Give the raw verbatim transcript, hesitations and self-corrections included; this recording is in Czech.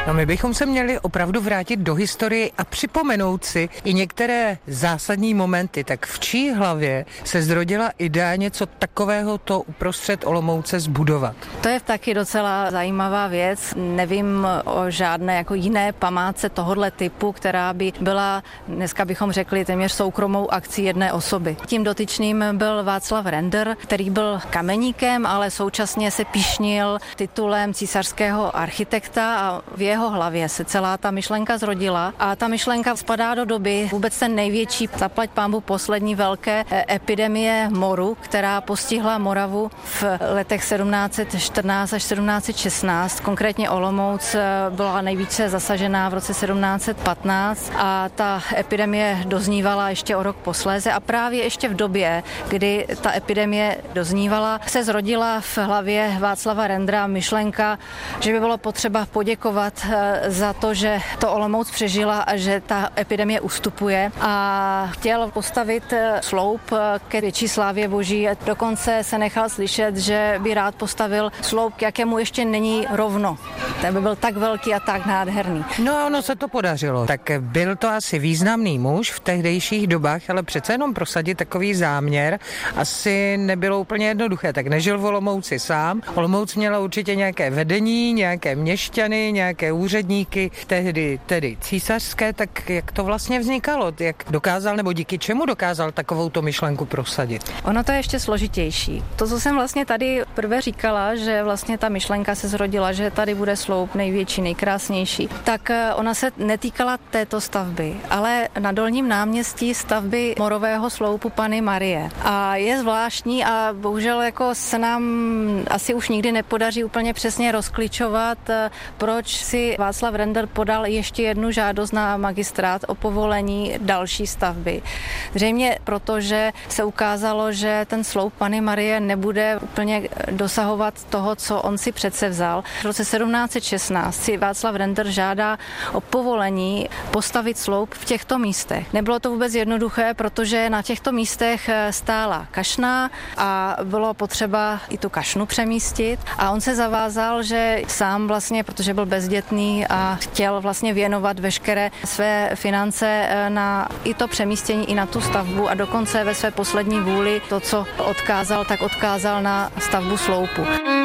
No my bychom se měli opravdu vrátit do historie a připomenout si i některé zásadní momenty. Tak v čí hlavě se zrodila idea něco takového to uprostřed Olomouce zbudovat? To je taky docela zajímavá věc. Nevím o žádné jako jiné památce tohohle typu, která by byla, dneska bychom řekli, téměř soukromou akcí jedné osoby. Tím dotyčným byl Václav Render, který byl kameníkem, ale současně se pyšnil titulem císařského architekta a v jeho hlavě se celá ta myšlenka zrodila. A ta myšlenka spadá do doby vůbec ten největší, zaplať pánbůh, poslední velké epidemie moru, která postihla Moravu v letech sedmnáct set čtrnáct až sedmnáct set šestnáct. Konkrétně Olomouc byla nejvíce zasažená v roce sedmnáct set patnáct a ta epidemie doznívala ještě o rok posléze a právě ještě v době, kdy ta epidemie doznívala, se zrodila v hlavě Václava Rendera myšlenka, že by bylo potřeba poděkovat za to, že to Olomouc přežila a že ta epidemie ustupuje a chtěl postavit sloup ke větší slávě boží. Dokonce se nechal slyšet, že by rád postavil sloup, k jakému ještě není rovno. Ten by byl tak velký a tak nádherný. No ono se to podařilo. Tak byl to asi významný muž v tehdejších dobách, ale přece jenom prosadit takový záměr asi nebylo úplně jednoduché. Tak nežil v Olomouci sám. Olomouc měla určitě nějaké vedení, nějaké měšťany, nějaké úředníky, tehdy tedy císařské, tak jak to vlastně vznikalo? Jak dokázal nebo díky čemu dokázal takovouto myšlenku prosadit? Ono to je ještě složitější. To, co jsem vlastně tady prvé říkala, že vlastně ta myšlenka se zrodila, že tady bude sloup největší, nejkrásnější, tak ona se netýkala této stavby, ale na Dolním náměstí stavby morového sloupu Panny Marie. A je zvláštní a bohužel jako se nám asi už nikdy nepodaří úplně přesně rozklíčovat, proč si Václav Render podal ještě jednu žádost na magistrát o povolení další stavby. Zřejmě proto, že se ukázalo, že ten sloup Panny Marie nebude úplně dosahovat toho, co on si předsevzal. V roce sedmnáct set šestnáct si Václav Render žádá o povolení postavit sloup v těchto místech. Nebylo to vůbec jednoduché, protože na těchto místech stála kašna a bylo potřeba i tu kašnu přemístit a on se zavázal, že sám vlastně, protože byl bezdětný a chtěl vlastně věnovat veškeré své finance na i to přemístění, i na tu stavbu a dokonce ve své poslední vůli to, co odkázal, tak odkázal na stavbu sloupu.